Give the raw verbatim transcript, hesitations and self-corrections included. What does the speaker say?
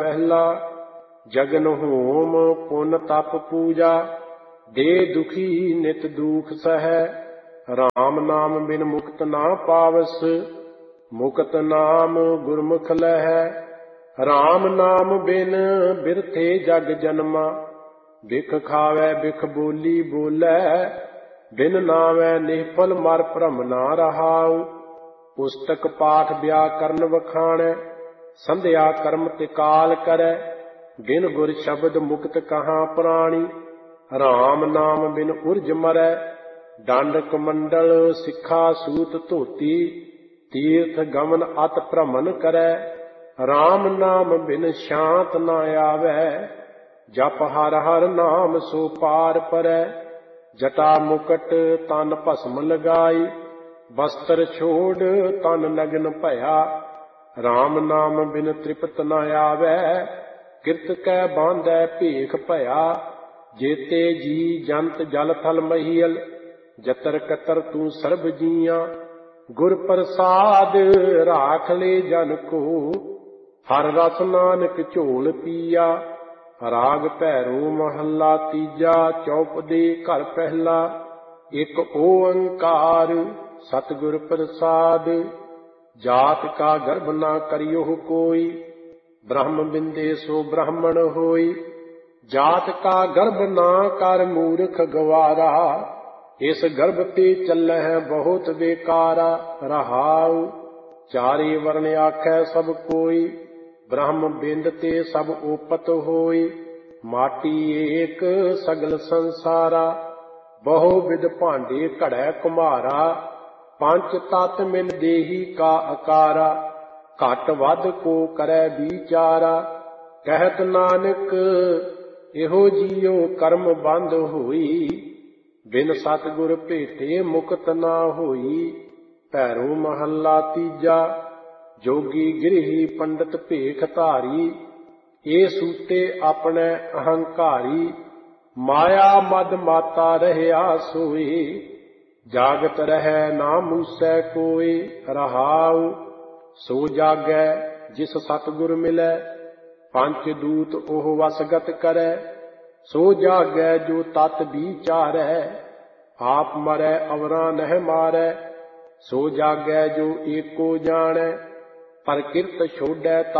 पहला। जगन होम पुन तप पूजा, दे दुखी नित दुख सह। राम नाम बिन मुक्त ना पावस, मुक्त नाम गुरमुख लह। राम नाम बिन बिरथे जग जन्मा, बिख खावै बिख बोली बोलै। बिन नावै निफल मर भ्रम ना रहाउ। पुस्तक पाठ व्याकरण वखाणै, संध्या कर्म तिकाल करै। बिन गुर शब्द मुक्त कहाँ प्राणी, राम नाम बिन उर्ज मरै। दंड कमंडल सिक्खा सूत धोती, तीर्थ गमन अत भ्रमण करै। राम नाम बिन शांत न आवै, जप हर हर नाम सो पार परै। जटा मुकट तन भस्म लगाई, वस्त्र छोड़ तन नग्न भया। राम नाम बिन तृप्त न आवै, किरत कै बांधै भेख भया। जेते जी जंत जल थल महीयल, जतर कतर तू सर्ब जीया। गुर प्रसाद राख ले जन को, हर रस नानक झोल पिया। राग भैरो महला तीजा, चौपदे घर पहला। एक ओंकार सतगुर प्रसाद, जात का गर्भ ना करियो कोई। ब्रह्म बिंदे सो ब्राह्मण होई, जात का गर्भ ना कर मूर्ख गवारा। इस गर्भ ते चलै बहुत बेकारा। रहाउ चारे वर्ण आखै सब कोई, ब्रह्म बिंद ते सब ओपत होई। माटी एक सगल संसारा, बहु विध भांडे घड़ै कुम्हारा। पंच तत मिल देही का आकारा, घट वध को करै विचारा। कहत नानक एहो जियो कर्म बंद होई, बिन सतगुर भेटे मुक्त ना होई। भैरो महला तीजा, जोगी गृही पंडित भेख धारी। ए सूते अपने अहंकारी, माया मद माता रहया सोई। जागत रहै ना मूसै कोई। रहाउ सो जागै जिस सतगुर मिलै, पंच दूत ओह वसगत करै। सो जागै जो तत विचारै, आप मरै अवरा नह मारै। सो जागै जो एको जानै, प्रकृत छोड़ै